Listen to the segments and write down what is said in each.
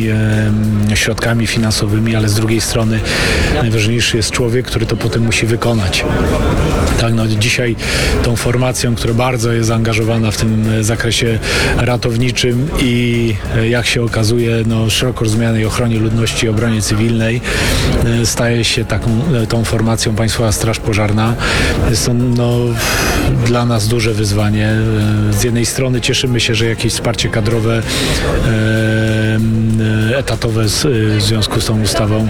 środkami finansowymi, ale z drugiej strony najważniejszy jest człowiek, który to potem musi wykonać. Tak, no dzisiaj tą formacją, która bardzo jest zaangażowana w tym zakresie ratowniczym i jak się okazuje, no, szeroko rozumianej ochronie ludności i obronie cywilnej, staje się tą formacją Państwowa Straż Pożarna. Jest to dla nas duże wyzwanie. Z jednej strony cieszymy się, że jakieś wsparcie kadrowe, etatowe w związku z tą ustawą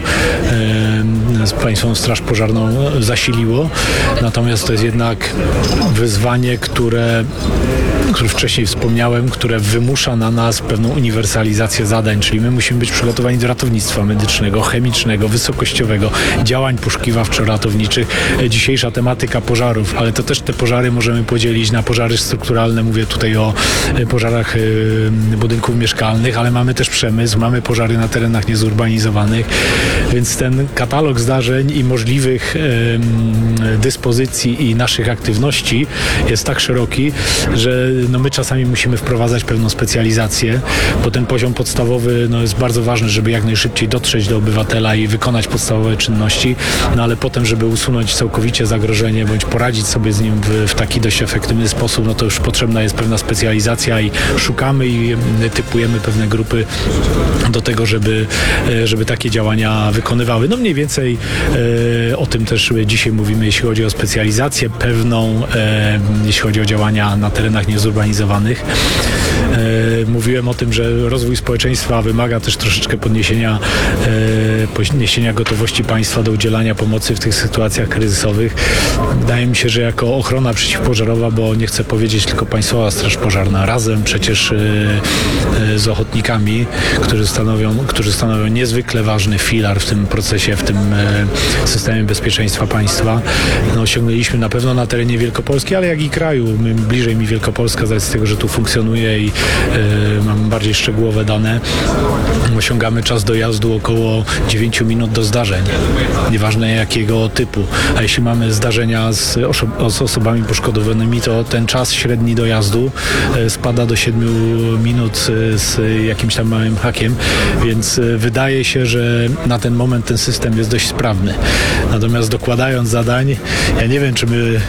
z Państwową Straż Pożarną zasiliło. Natomiast to jest jednak wyzwanie, które wcześniej wspomniałem, które wymusza na nas pewną uniwersalizację zadań, czyli my musimy być przygotowani do ratownictwa medycznego, chemicznego, wysokościowego, działań poszukiwawczo-ratowniczych. Dzisiejsza tematyka pożarów, ale to też te pożary możemy podzielić na pożary strukturalne, mówię tutaj o pożarach budynków mieszkalnych, ale mamy też przemysł, mamy pożary na terenach niezurbanizowanych, więc ten katalog zdarzeń i możliwych dyspozycji i naszych aktywności jest tak szeroki, że my czasami musimy wprowadzać pewną specjalizację, bo ten poziom podstawowy jest bardzo ważny, żeby jak najszybciej dotrzeć do obywatela i wykonać podstawowe czynności, ale potem, żeby usunąć całkowicie zagrożenie, bądź poradzić sobie z nim w taki dość efektywny sposób, to już potrzebna jest pewna specjalizacja i szukamy i typujemy pewne grupy do tego, żeby takie działania wykonywały. Mniej więcej o tym też dzisiaj mówimy, jeśli chodzi o specjalizację pewną, jeśli chodzi o działania na terenach niezurbanizowanych. Mówiłem o tym, że rozwój społeczeństwa wymaga też troszeczkę podniesienia gotowości państwa do udzielania pomocy w tych sytuacjach kryzysowych. Wydaje mi się, że jako ochrona przeciwpożarowa, bo nie chcę powiedzieć tylko Państwowa Straż Pożarna, razem przecież z ochotnikami, którzy stanowią niezwykle ważny filar w tym procesie, w tym systemie bezpieczeństwa państwa. Osiągnęliśmy na pewno na terenie Wielkopolski, ale jak i kraju. Bliżej mi Wielkopolska, z racji tego, że tu funkcjonuje i mam bardziej szczegółowe dane. Osiągamy czas dojazdu około 9 minut do zdarzeń, nieważne jakiego typu. A jeśli mamy zdarzenia z osobami poszkodowanymi, to ten czas średni dojazdu spada do 7 minut z jakimś tam małym hakiem, więc wydaje się, że na ten moment ten system jest dość sprawny. Natomiast dokładając zadań, ja nie wiem, czy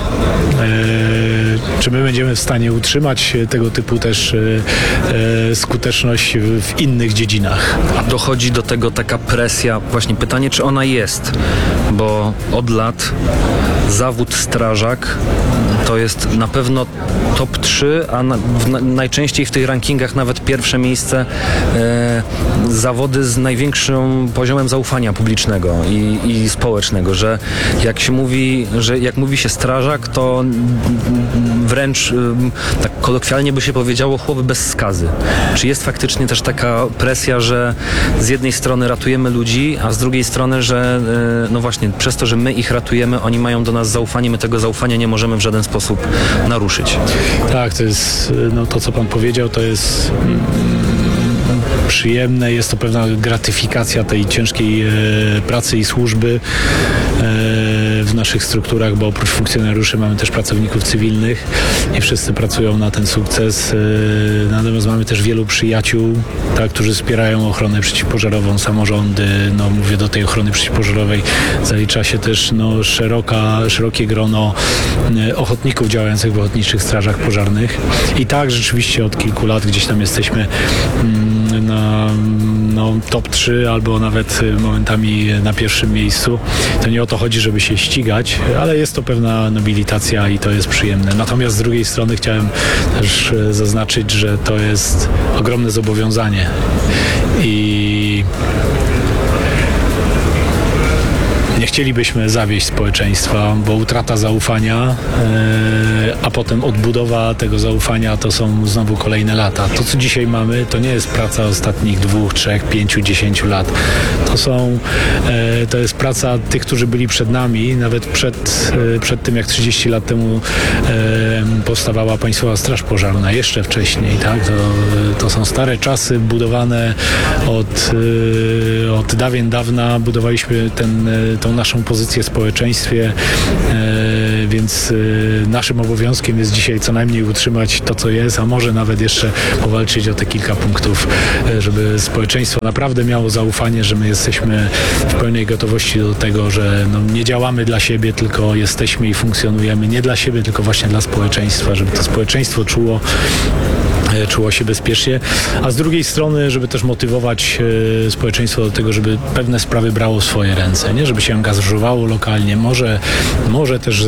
my będziemy w stanie utrzymać tego typu też skuteczność w innych dziedzinach. A dochodzi do tego taka presja, właśnie pytanie, czy ona jest, bo od lat zawód strażak to jest na pewno top 3, a najczęściej w tych rankingach nawet pierwsze miejsce zawody z największym poziomem zaufania publicznego i społecznego, że jak mówi się strażak, to wręcz tak kolokwialnie by się powiedziało chłop bez skazy. Czy jest faktycznie też taka presja, że z jednej strony ratujemy ludzi, a z drugiej strony, że właśnie przez to, że my ich ratujemy, oni mają do nas zaufanie, my tego zaufania nie możemy w żaden sposób naruszyć. Tak, to jest to, co pan powiedział, to jest przyjemne, jest to pewna gratyfikacja tej ciężkiej pracy i służby w naszych strukturach, bo oprócz funkcjonariuszy mamy też pracowników cywilnych i wszyscy pracują na ten sukces. Natomiast mamy też wielu przyjaciół, którzy wspierają ochronę przeciwpożarową, samorządy. Mówię, do tej ochrony przeciwpożarowej zalicza się też szerokie grono ochotników działających w ochotniczych strażach pożarnych. I tak rzeczywiście od kilku lat gdzieś tam jesteśmy na top 3 albo nawet momentami na pierwszym miejscu. To nie o to chodzi, żeby się ścigać, ale jest to pewna nobilitacja i to jest przyjemne. Natomiast z drugiej strony chciałem też zaznaczyć, że to jest ogromne zobowiązanie i nie chcielibyśmy zawieść społeczeństwa, bo utrata zaufania, a potem odbudowa tego zaufania to są znowu kolejne lata. To, co dzisiaj mamy, to nie jest praca ostatnich 2, 3, 5, 10 lat. To jest praca tych, którzy byli przed nami, nawet przed tym, jak 30 lat temu powstawała Państwowa Straż Pożarna, jeszcze wcześniej. Tak? To są stare czasy budowane od dawien dawna. Budowaliśmy tą tą naszą pozycję w społeczeństwie, więc naszym obowiązkiem jest dzisiaj co najmniej utrzymać to, co jest, a może nawet jeszcze powalczyć o te kilka punktów, żeby społeczeństwo naprawdę miało zaufanie, że my jesteśmy w pełnej gotowości do tego, że nie działamy dla siebie, tylko jesteśmy i funkcjonujemy nie dla siebie, tylko właśnie dla społeczeństwa, żeby to społeczeństwo czuło się bezpiecznie, a z drugiej strony, żeby też motywować społeczeństwo do tego, żeby pewne sprawy brało w swoje ręce, nie? Żeby się angażowało lokalnie. Może też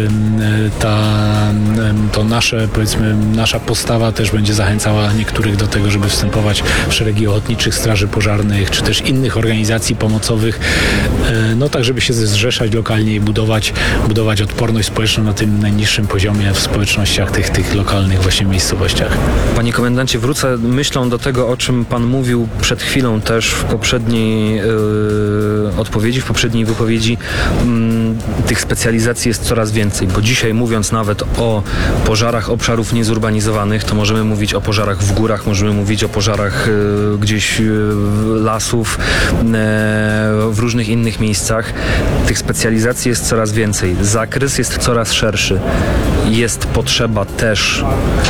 to nasze, powiedzmy, nasza postawa też będzie zachęcała niektórych do tego, żeby wstępować w szeregi ochotniczych straży pożarnych, czy też innych organizacji pomocowych, tak żeby się zrzeszać lokalnie i budować odporność społeczną na tym najniższym poziomie w społecznościach tych lokalnych właśnie miejscowościach. Panie komendancie, wrócę myślą do tego, o czym pan mówił przed chwilą też w poprzedniej odpowiedzi, w poprzedniej wypowiedzi. Tych specjalizacji jest coraz więcej, bo dzisiaj mówiąc nawet o pożarach obszarów niezurbanizowanych, to możemy mówić o pożarach w górach, możemy mówić o pożarach gdzieś lasów, w różnych innych miejscach. Tych specjalizacji jest coraz więcej. Zakres jest coraz szerszy. Jest potrzeba też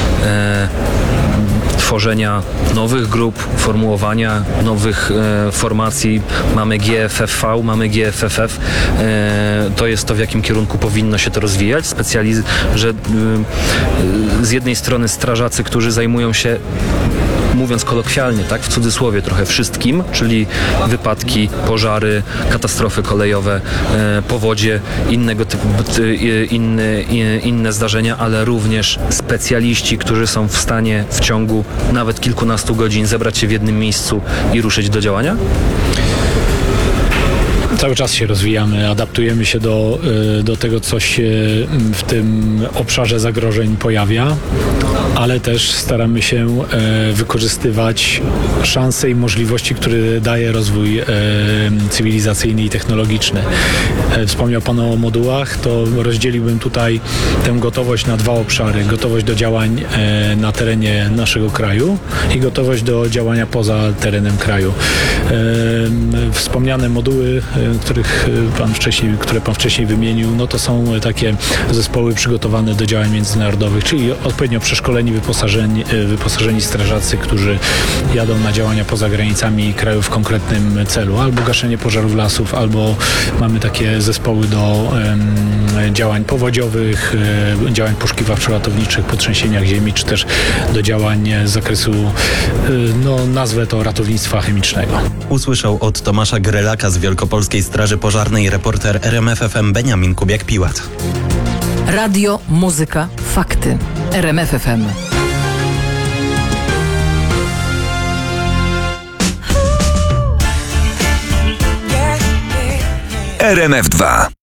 tworzenia nowych grup, formułowania nowych formacji. Mamy GFFV, mamy GFFF. To jest to, w jakim kierunku powinno się to rozwijać. Że z jednej strony strażacy, którzy zajmują się, mówiąc kolokwialnie, tak, w cudzysłowie trochę wszystkim, czyli wypadki, pożary, katastrofy kolejowe, powodzie, inne zdarzenia, ale również specjaliści, którzy są w stanie w ciągu nawet kilkunastu godzin zebrać się w jednym miejscu i ruszyć do działania? Cały czas się rozwijamy, adaptujemy się do tego, co się w tym obszarze zagrożeń pojawia, ale też staramy się wykorzystywać szanse i możliwości, które daje rozwój cywilizacyjny i technologiczny. Wspomniał Pan o modułach, to rozdzieliłbym tutaj tę gotowość na dwa obszary. Gotowość do działań na terenie naszego kraju i gotowość do działania poza terenem kraju. Wspomniane moduły, które Pan wcześniej wymienił, to są takie zespoły przygotowane do działań międzynarodowych, czyli odpowiednio przeszkoleni, wyposażeni strażacy, którzy jadą na działania poza granicami kraju w konkretnym celu, albo gaszenie pożarów lasów, albo mamy takie zespoły do działań powodziowych, działań poszukiwawczo-ratowniczych po trzęsieniach ziemi, czy też do działań z zakresu, nazwę to ratownictwa chemicznego. Usłyszał od Tomasza Grelaka z Wielkopolskiej Straży Pożarnej reporter RMF FM Beniamin Kubiak-Piłat. Radio, muzyka, fakty. RMF FM. RMF 2.